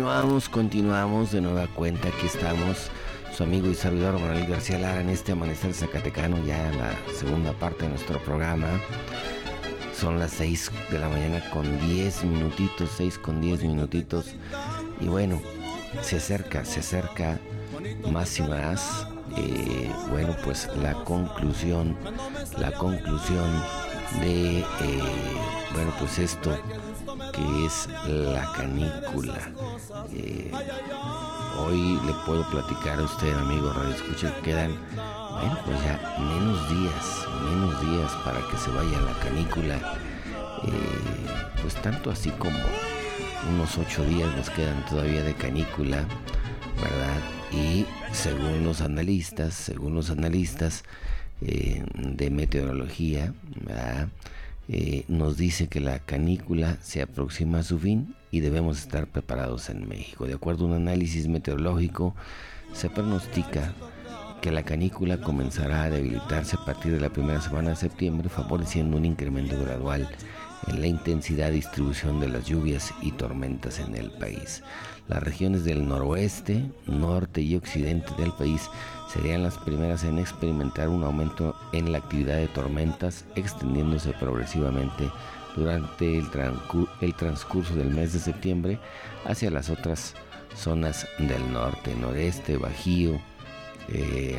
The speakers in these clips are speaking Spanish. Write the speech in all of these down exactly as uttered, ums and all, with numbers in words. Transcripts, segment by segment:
continuamos, continuamos de nueva cuenta. Aquí estamos, su amigo y servidor Manuel García Lara, en este amanecer zacatecano, ya en la segunda parte de nuestro programa. Son las seis de la mañana con diez minutitos, seis con diez minutitos. Y bueno, se acerca, se acerca más y más, eh, bueno, pues la conclusión, la conclusión de, eh, bueno, pues esto que es la canícula. Eh, hoy le puedo platicar a usted, amigo Radio Escucha, que quedan, bueno, pues ya menos días, menos días para que se vaya la canícula. Eh, pues tanto así como unos ocho días nos quedan todavía de canícula, ¿verdad? Y según los analistas, según los analistas eh, de meteorología, ¿verdad? Eh, nos dice que la canícula se aproxima a su fin y debemos estar preparados en México. De acuerdo a un análisis meteorológico, se pronostica que la canícula comenzará a debilitarse a partir de la primera semana de septiembre, favoreciendo un incremento gradual en la intensidad y distribución de las lluvias y tormentas en el país. Las regiones del noroeste, norte y occidente del país serían las primeras en experimentar un aumento en la actividad de tormentas, extendiéndose progresivamente durante el, transcur- el transcurso del mes de septiembre hacia las otras zonas del norte, noreste, bajío eh,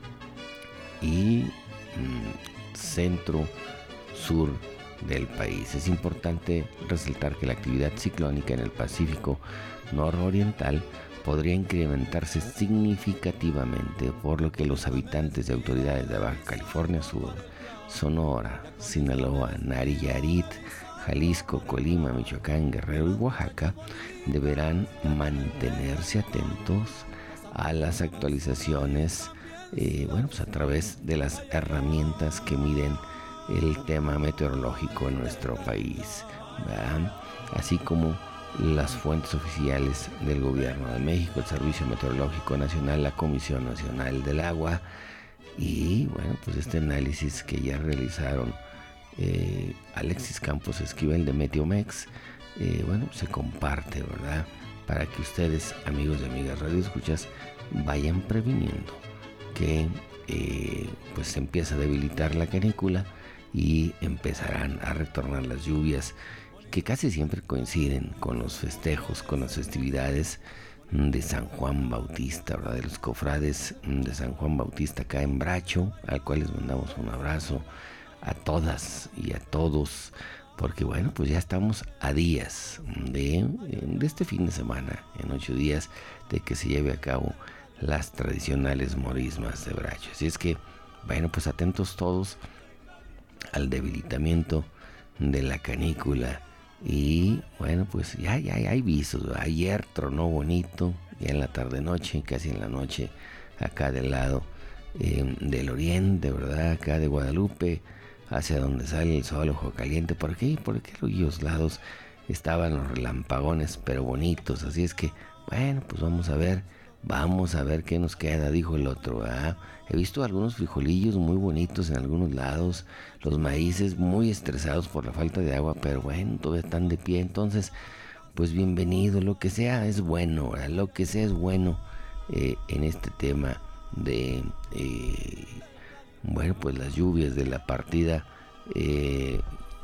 y mm, centro, sur del país. Es importante resaltar que la actividad ciclónica en el Pacífico nororiental podría incrementarse significativamente, por lo que los habitantes y autoridades de Baja California Sur, Sonora, Sinaloa, Nayarit, Jalisco, Colima, Michoacán, Guerrero y Oaxaca deberán mantenerse atentos a las actualizaciones, eh, bueno, pues a través de las herramientas que miden el tema meteorológico en nuestro país, ¿verdad? Así como las fuentes oficiales del Gobierno de México, el Servicio Meteorológico Nacional, la Comisión Nacional del Agua y, bueno, pues este análisis que ya realizaron eh, Alexis Campos Esquivel de Meteomex, eh, bueno, se comparte, ¿verdad? Para que ustedes, amigos y amigas radioescuchas, vayan previniendo que eh, pues se empieza a debilitar la canícula y empezarán a retornar las lluvias, que casi siempre coinciden con los festejos, con las festividades de San Juan Bautista, ¿verdad? De los cofrades de San Juan Bautista acá en Bracho, al cual les mandamos un abrazo a todas y a todos, porque bueno, pues ya estamos a días de, de este fin de semana, en ocho días, de que se lleve a cabo las tradicionales morismas de Bracho. Así es que, bueno, pues atentos todos al debilitamiento de la canícula. Y bueno, pues ya, ya, ya hay visos. Ayer tronó bonito, ya en la tarde noche, casi en la noche, acá del lado eh, del oriente, ¿verdad? Acá de Guadalupe, hacia donde sale el sol, ojo caliente. ¿Por qué? Porque aquellos lados estaban los relampagones, pero bonitos. Así es que, bueno, pues vamos a ver, vamos a ver qué nos queda, dijo el otro, ¿verdad? He visto algunos frijolillos muy bonitos en algunos lados, los maíces muy estresados por la falta de agua, pero bueno, todavía están de pie. Entonces, pues bienvenido, lo que sea es bueno, ¿verdad? Lo que sea es bueno eh, en este tema de, eh, bueno, pues las lluvias, de la partida eh,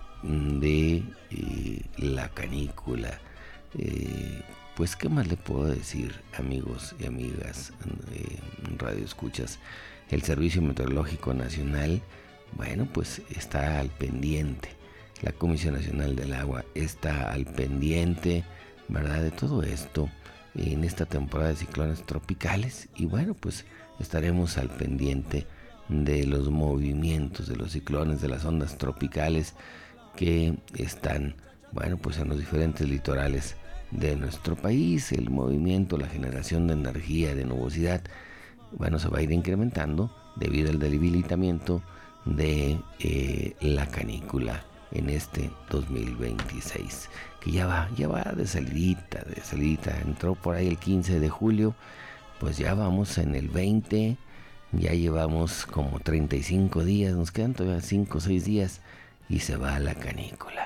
de eh, la canícula. Eh, Pues, ¿qué más le puedo decir, amigos y amigas eh, Radio Escuchas? El Servicio Meteorológico Nacional, bueno, pues está al pendiente. La Comisión Nacional del Agua está al pendiente, ¿verdad? De todo esto en esta temporada de ciclones tropicales. Y bueno, pues estaremos al pendiente de los movimientos de los ciclones, de las ondas tropicales que están, bueno, pues en los diferentes litorales de nuestro país. El movimiento, la generación de energía, de nubosidad, bueno, se va a ir incrementando debido al debilitamiento de eh, la canícula en este dos mil veintiséis, que ya va, ya va de salidita, de salidita. Entró por ahí el quince de julio, pues ya vamos en el veinte, ya llevamos como treinta y cinco días, nos quedan todavía cinco o seis días y se va la canícula.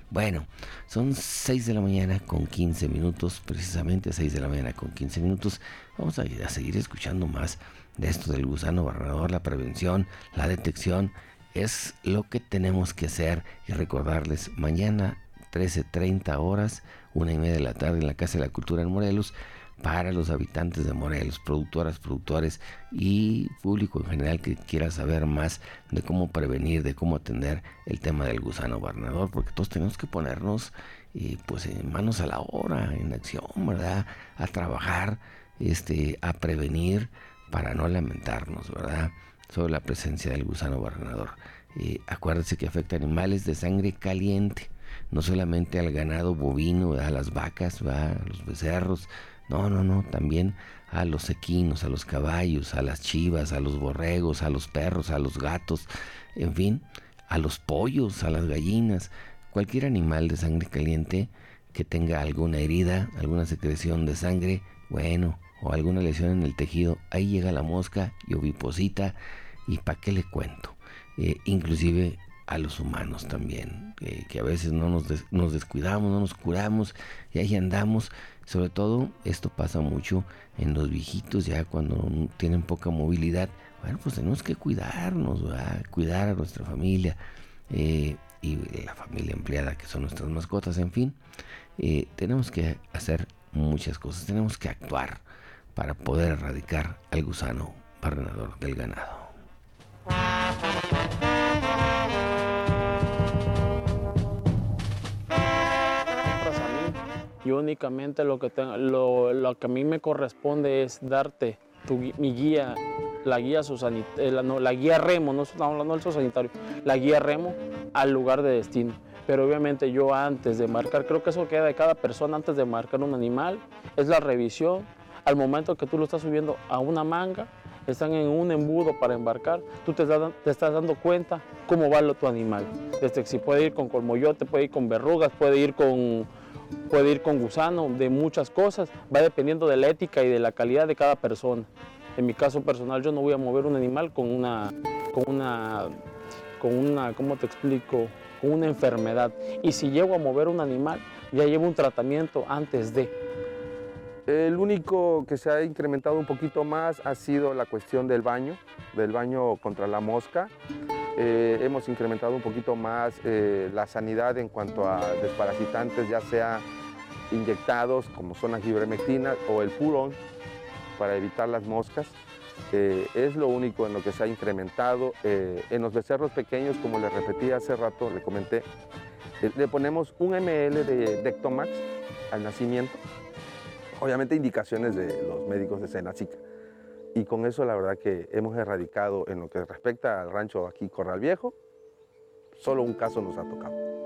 Bueno, son seis de la mañana con quince minutos, precisamente seis de la mañana con quince minutos. Vamos a, a seguir escuchando más de esto del gusano barrenador, la prevención, la detección. Es lo que tenemos que hacer y recordarles, mañana trece treinta horas, una y media de la tarde en la Casa de la Cultura en Morelos, para los habitantes de Morelos, productoras, productores y público en general que quiera saber más de cómo prevenir, de cómo atender el tema del gusano barrenador, porque todos tenemos que ponernos eh, pues en manos a la obra, en acción, ¿verdad? A trabajar, este, a prevenir para no lamentarnos, ¿verdad? Sobre la presencia del gusano barrenador. Eh, acuérdense que afecta a animales de sangre caliente, no solamente al ganado bovino, ¿verdad? A las vacas, ¿verdad? A los becerros. No, no, no, también a los equinos, a los caballos, a las chivas, a los borregos, a los perros, a los gatos, en fin, a los pollos, a las gallinas, cualquier animal de sangre caliente que tenga alguna herida, alguna secreción de sangre, bueno, o alguna lesión en el tejido, ahí llega la mosca y oviposita, y ¿para qué le cuento? Eh, inclusive a los humanos también, eh, que a veces no nos, des, nos descuidamos, no nos curamos, y ahí andamos. Sobre todo esto pasa mucho en los viejitos, ya cuando tienen poca movilidad. Bueno, pues tenemos que cuidarnos, ¿verdad? Cuidar a nuestra familia eh, y la familia empleada, que son nuestras mascotas, en fin. Eh, tenemos que hacer muchas cosas, tenemos que actuar para poder erradicar al gusano barrenador del ganado. Y únicamente lo que, tengo, lo, lo que a mí me corresponde es darte tu, mi guía, la guía, eh, la, no, la guía remo, no estamos hablando del sanitario, la guía remo al lugar de destino. Pero obviamente yo antes de marcar, creo que eso queda de cada persona antes de marcar un animal, es la revisión. Al momento que tú lo estás subiendo a una manga, están en un embudo para embarcar, tú te, da, te estás dando cuenta cómo va lo, tu animal. Desde si puede ir con colmoyote, puede ir con verrugas, puede ir con... puede ir con gusano, de muchas cosas, va dependiendo de la ética y de la calidad de cada persona. En mi caso personal, yo no voy a mover un animal con una, con una, con una, ¿cómo te explico? Con una enfermedad. Y si llego a mover un animal, ya llevo un tratamiento antes de. El único que se ha incrementado un poquito más ha sido la cuestión del baño, del baño contra la mosca. Eh, hemos incrementado un poquito más eh, la sanidad en cuanto a desparasitantes, ya sea inyectados como son la ivermectina o el purón para evitar las moscas. Eh, es lo único en lo que se ha incrementado. Eh, en los becerros pequeños, como les repetí hace rato, le comenté, eh, le ponemos un mililitro de Dectomax al nacimiento, obviamente indicaciones de los médicos de Senacica. Y con eso la verdad que hemos erradicado en lo que respecta al rancho aquí Corral Viejo, solo un caso nos ha tocado.